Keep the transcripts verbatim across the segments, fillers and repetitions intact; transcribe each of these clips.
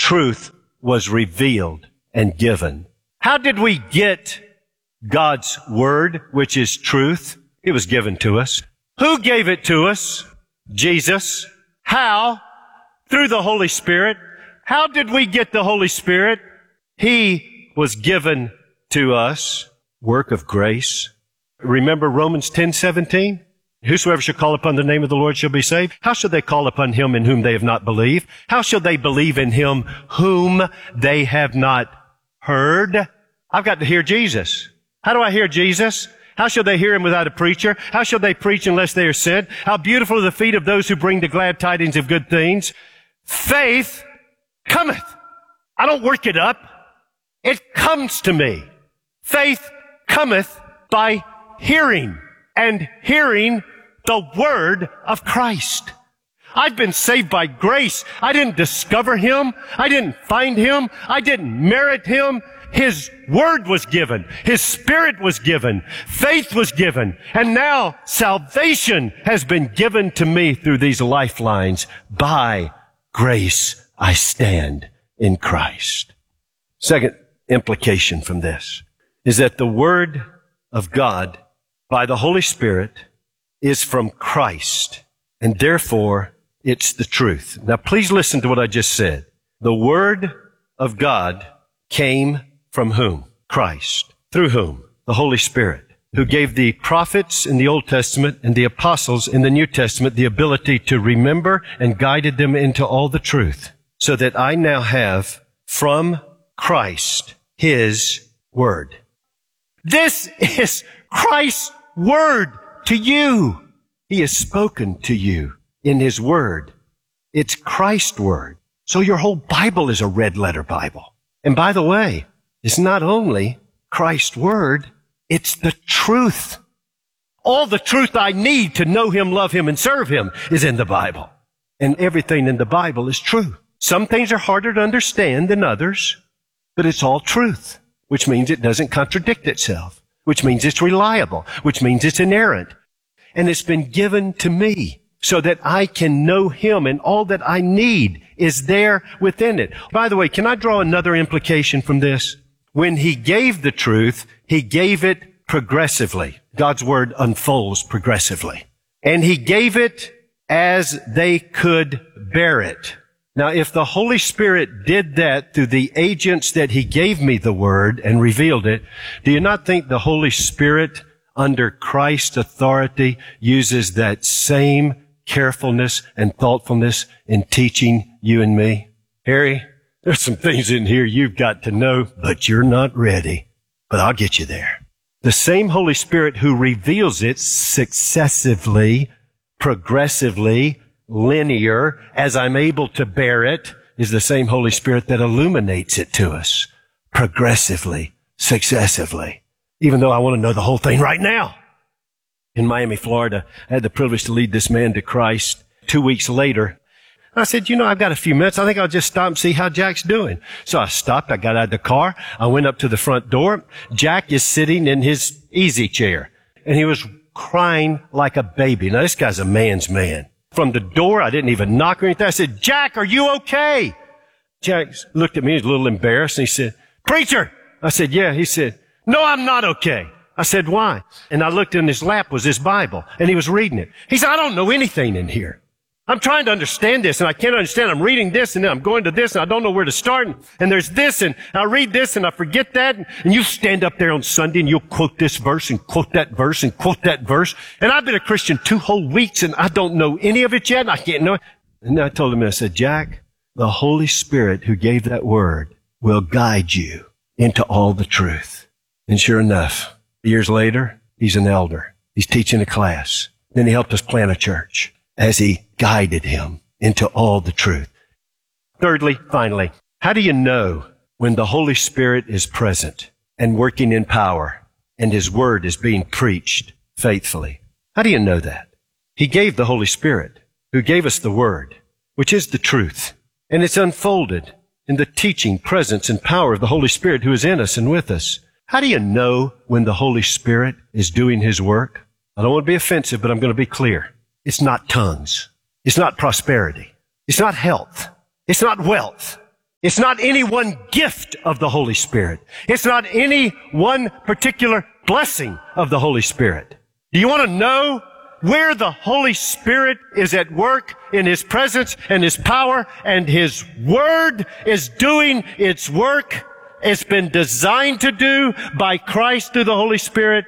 truth was revealed and given. How did we get God's word, which is truth? It was given to us. Who gave it to us? Jesus. How? Through the Holy Spirit. How did we get the Holy Spirit? He was given to us. Work of grace. Remember Romans ten seventeen? Whosoever shall call upon the name of the Lord shall be saved. How shall they call upon him in whom they have not believed? How shall they believe in him whom they have not heard? I've got to hear Jesus. How do I hear Jesus? How shall they hear him without a preacher? How shall they preach unless they are sent? How beautiful are the feet of those who bring the glad tidings of good things. Faith cometh. I don't work it up. It comes to me. Faith cometh by hearing, and hearing the word of Christ. I've been saved by grace. I didn't discover him. I didn't find him. I didn't merit him. His word was given. His spirit was given. Faith was given. And now salvation has been given to me through these lifelines. By grace I stand in Christ. Second implication from this is that the word of God by the Holy Spirit is from Christ, and therefore it's the truth. Now please listen to what I just said. The word of God came from whom? Christ. Through whom? The Holy Spirit, who gave the prophets in the Old Testament and the apostles in the New Testament the ability to remember and guided them into all the truth, so that I now have from Christ his word. This is Christ's word to you. He has spoken to you in his word. It's Christ's word. So your whole Bible is a red letter Bible. And by the way, it's not only Christ's word, it's the truth. All the truth I need to know him, love him, and serve him is in the Bible. And everything in the Bible is true. Some things are harder to understand than others, but it's all truth, which means it doesn't contradict itself, which means it's reliable, which means it's inerrant. And it's been given to me so that I can know him, and all that I need is there within it. By the way, can I draw another implication from this? When he gave the truth, he gave it progressively. God's word unfolds progressively. And he gave it as they could bear it. Now, if the Holy Spirit did that through the agents that he gave me the word and revealed it, do you not think the Holy Spirit, under Christ's authority, uses that same carefulness and thoughtfulness in teaching you and me? Harry, there's some things in here you've got to know, but you're not ready. But I'll get you there. The same Holy Spirit who reveals it successively, progressively, linear, as I'm able to bear it, is the same Holy Spirit that illuminates it to us progressively, successively, even though I want to know the whole thing right now. In Miami, Florida, I had the privilege to lead this man to Christ. Two weeks later, I said, you know, I've got a few minutes. I think I'll just stop and see how Jack's doing. So I stopped. I got out of the car. I went up to the front door. Jack is sitting in his easy chair, and he was crying like a baby. Now, this guy's a man's man. From the door, I didn't even knock or anything. I said, Jack, are you okay? Jack looked at me. He was a little embarrassed, and he said, preacher. I said, yeah. He said, no, I'm not okay. I said, why? And I looked in his lap was his Bible, and he was reading it. He said, I don't know anything in here. I'm trying to understand this, and I can't understand. I'm reading this, and then I'm going to this, and I don't know where to start. And, and there's this, and I read this, and I forget that. And, and you stand up there on Sunday, and you'll quote this verse, and quote that verse, and quote that verse. And I've been a Christian two whole weeks, and I don't know any of it yet, and I can't know it. And I told him, I said, Jack, the Holy Spirit who gave that word will guide you into all the truth. And sure enough, years later, he's an elder. He's teaching a class. Then he helped us plant a church as he guided him into all the truth. Thirdly, finally, how do you know when the Holy Spirit is present and working in power and his word is being preached faithfully? How do you know that? He gave the Holy Spirit, who gave us the word, which is the truth, and it's unfolded in the teaching, presence, and power of the Holy Spirit who is in us and with us. How do you know when the Holy Spirit is doing his work? I don't want to be offensive, but I'm going to be clear. It's not tongues. It's not prosperity. It's not health. It's not wealth. It's not any one gift of the Holy Spirit. It's not any one particular blessing of the Holy Spirit. Do you want to know where the Holy Spirit is at work in His presence and His power, and His Word is doing its work? It's been designed to do by Christ through the Holy Spirit.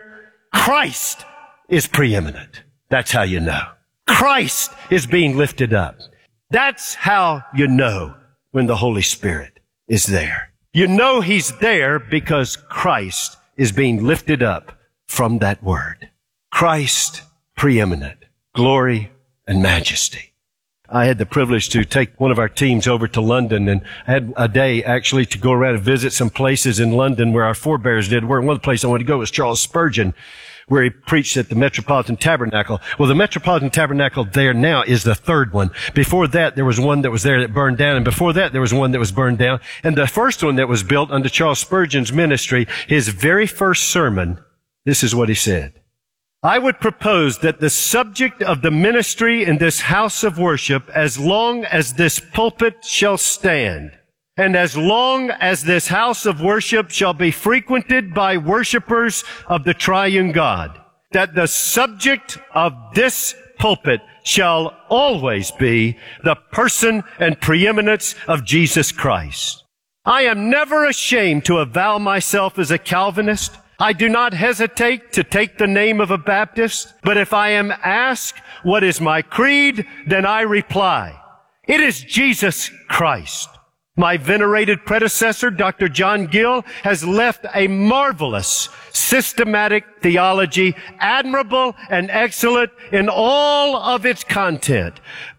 Christ is preeminent. That's how you know. Christ is being lifted up. That's how you know when the Holy Spirit is there. You know He's there because Christ is being lifted up from that Word. Christ preeminent, glory and majesty. I had the privilege to take one of our teams over to London, and I had a day actually to go around and visit some places in London where our forebears did. Where one place I wanted to go was Charles Spurgeon, where he preached at the Metropolitan Tabernacle. Well, the Metropolitan Tabernacle there now is the third one. Before that, there was one that was there that burned down, and before that, there was one that was burned down. And the first one that was built under Charles Spurgeon's ministry, his very first sermon, this is what he said. I would propose that the subject of the ministry in this house of worship, as long as this pulpit shall stand, and as long as this house of worship shall be frequented by worshipers of the triune God, that the subject of this pulpit shall always be the person and preeminence of Jesus Christ. I am never ashamed to avow myself as a Calvinist. I do not hesitate to take the name of a Baptist, but if I am asked what is my creed, then I reply, it is Jesus Christ. My venerated predecessor, Doctor John Gill, has left a marvelous, systematic theology, admirable and excellent in all of its content.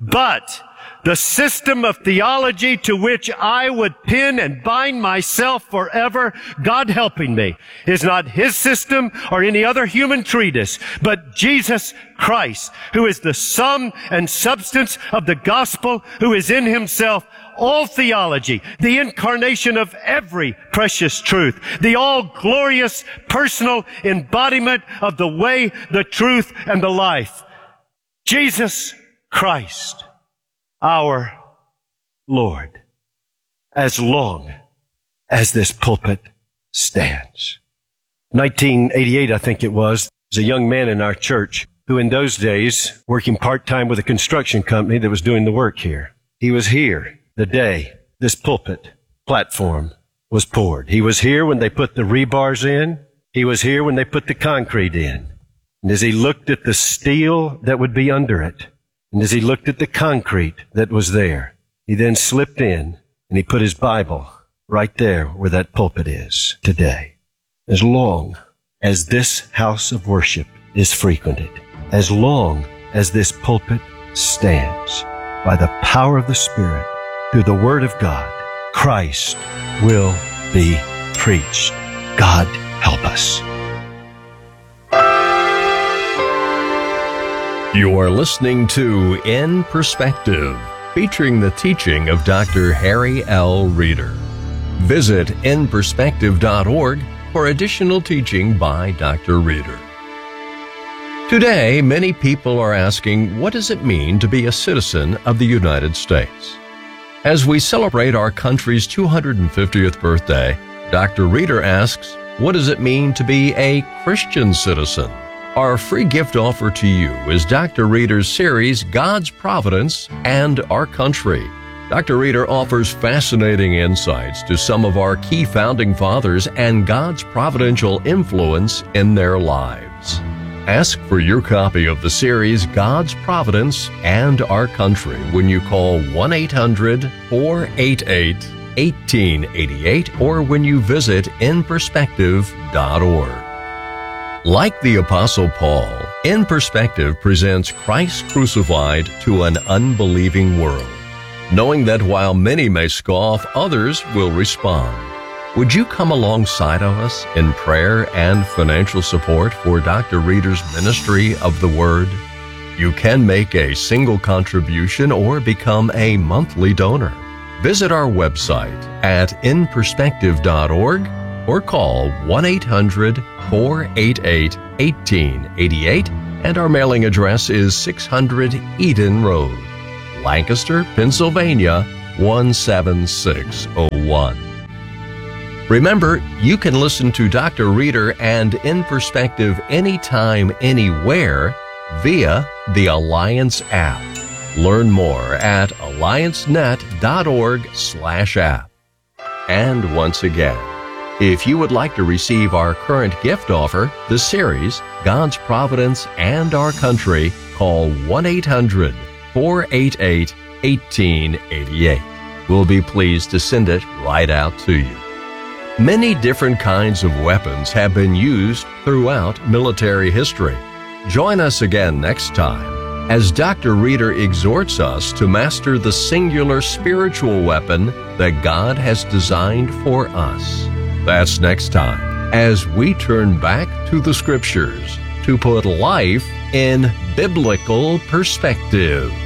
But the system of theology to which I would pin and bind myself forever, God helping me, is not his system or any other human treatise, but Jesus Christ, who is the sum and substance of the gospel, who is in himself all theology, the incarnation of every precious truth, the all-glorious personal embodiment of the way, the truth, and the life. Jesus Christ, our Lord, as long as this pulpit stands. nineteen eighty-eight, I think it was, there was a young man in our church who in those days, working part-time with a construction company that was doing the work here. He was here the day this pulpit platform was poured. He was here when they put the rebars in. He was here when they put the concrete in. And as he looked at the steel that would be under it, and as he looked at the concrete that was there, he then slipped in and he put his Bible right there where that pulpit is today. As long as this house of worship is frequented, as long as this pulpit stands, by the power of the Spirit, through the Word of God, Christ will be preached. God help us. You are listening to In Perspective, featuring the teaching of Doctor Harry L. Reeder. Visit in perspective dot org for additional teaching by Doctor Reeder. Today, many people are asking, what does it mean to be a citizen of the United States? As we celebrate our country's two hundred fiftieth birthday, Doctor Reeder asks, what does it mean to be a Christian citizen? Our free gift offer to you is Doctor Reeder's series, God's Providence and Our Country. Doctor Reeder offers fascinating insights to some of our key founding fathers and God's providential influence in their lives. Ask for your copy of the series, God's Providence and Our Country, when you call one eight hundred, four eight eight, one eight eight eight or when you visit in perspective dot org. Like the Apostle Paul, In Perspective presents Christ crucified to an unbelieving world, knowing that while many may scoff, others will respond. Would you come alongside of us in prayer and financial support for Doctor Reeder's ministry of the Word? You can make a single contribution or become a monthly donor. Visit our website at in perspective dot org or call one eight hundred, four eight eight, one eight eight eight, and our mailing address is six hundred Eden Road, Lancaster, Pennsylvania, one seven six zero one. Remember, you can listen to Doctor Reader and In Perspective anytime, anywhere via the Alliance app. Learn more at alliance net dot org slash app. And once again, if you would like to receive our current gift offer, the series, God's Providence and Our Country, call one eight hundred, four eight eight, one eight eight eight. We'll be pleased to send it right out to you. Many different kinds of weapons have been used throughout military history. Join us again next time as Doctor Reader exhorts us to master the singular spiritual weapon that God has designed for us. That's next time as we turn back to the Scriptures to put life in biblical perspective.